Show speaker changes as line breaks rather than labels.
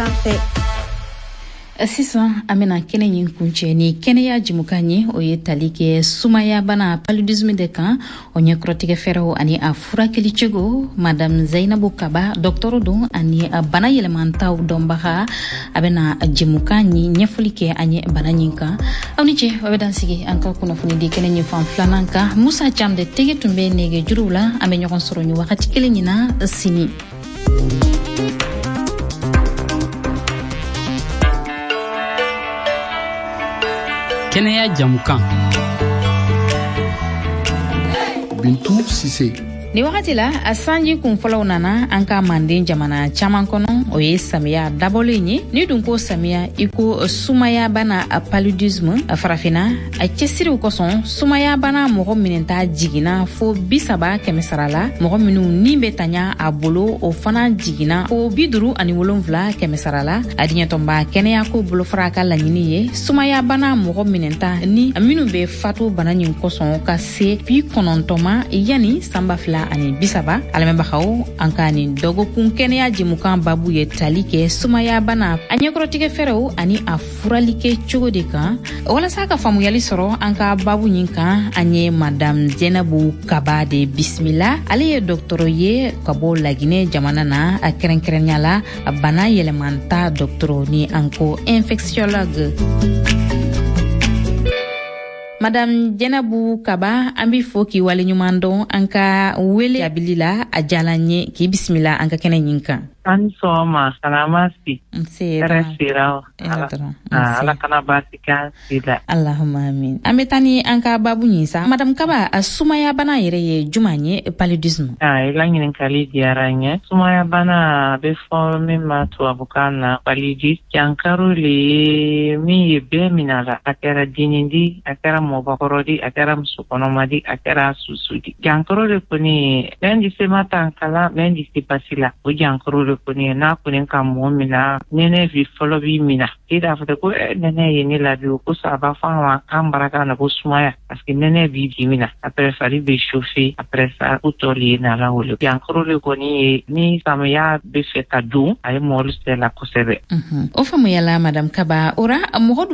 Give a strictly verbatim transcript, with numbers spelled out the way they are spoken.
sanfɛ.
Sisan an bɛna kɛnɛ ɲin kuncɛ ni kɛnɛya jimukan ye o ye tali kɛ sumaya bana paludisme de kan o ɲɛkɔrɔtigɛ fɛɛrɛw ani a furakɛli cogo. Madame Zainabu Kaba dɔgɔtɔrɔ don ani a bana yɛlɛmantaw dɔnbaga a bɛna jimukan ɲi ɲɛfɔli kɛ an ye bana ɲin kan. Aw ni cɛ o bɛ dan sigi an ka kunnafoni di kɛnɛ ɲin fan filanan kan. Musa Jam de tege tun bɛ nege juruw la an bɛ ɲɔgɔn sɔrɔ ni wagati kelen ɲin na sini.
Kɛnɛya jamukan.
Bintu Sise.
Ni wagati la a sanji kunfɔlɔw nana an ka Manden jamana caman kɔnɔ o ye samiya dabɔlen ye. Ni dun ko samiya i ko sumaya bana a paludisme a farafina a cɛsiriw kosɔn sumaya bana mɔgɔ minɛta jiginna fo bisaba kɛmɛ sara la. Mɔgɔ minnu ni bɛ tanya a bolo o fana jiginna fo bi duuru ani wolonwula kɛmɛ sara la. A diɲɛtɔnba kɛnɛya ko bolofara ka laɲini ye sumaya bana mɔgɔ minɛta ni minnu bɛ fatu bana nin kosɔn ka se bi kɔnɔntɔn ma yani sanba fila ani bisaba. Alamɛbagaw an ka nin dɔgɔkun kɛnɛya jimukan babu ye tali kɛ sumaya bana a ɲɛkɔrɔtigɛ fɛɛrɛw ani a furali kɛ cogo de kan. Walasa ka faamuyali sɔrɔ an ka babu nin kan an ye Madame Zainabu Kaba de bisimila. Ale ye dɔgɔtɔrɔ ye ka bɔ Laginɛ jamana na a kɛrɛnkɛrɛnya la a bana yɛlɛmanta dɔgɔtɔrɔ ni an ko infectiologue. Madame Zainabu Kaba an b'i fo k'i waleɲuman dɔn an ka wele jabili la a diyala n ye k'i bisimila an ka kɛnɛ ɲin kan.
An sɔgɔma salamasi.
Nsera.
Sera. Ala kana baasi k'an si la.
Allahumma amin. An bɛ taa ni an ka babu ɲin sa. Madame Kaba a sumaya bana yɛrɛ ye juman ye paludisme?
Ah, i la ɲininkali diyara n ye. Sumaya bana a bɛ fɔ min ma tubabukan na paludisme. Jankaro le ye min ye bɛɛ minɛ la. A kɛra denindi, a kɛra mɔgɔkɔrɔ di, a kɛra musokɔnɔma di, a kɛra susu di. Jankaro de kɔni l'un di se ma tan kala, l'un di se pasi la. O jankaro de kɔni n'a kɔni ka mɔgɔ min na nɛnɛ bi fɔlɔ b'i minɛ. I n'a fɔ ko nɛnɛ ye ne labi o ko ça va fɔ an k'an baraka na ko sumaya parce que nɛnɛ b'i bi minɛ. Après fari bɛ chauffer, après ça o tɔ le ye nala wolo. Jankaro de kɔni ye ni samiya bɛ fɛ ka don a ye mɔgɔ sɛla kosɛbɛ.
O faamuyala Madame Kaba. Ora mɔgɔ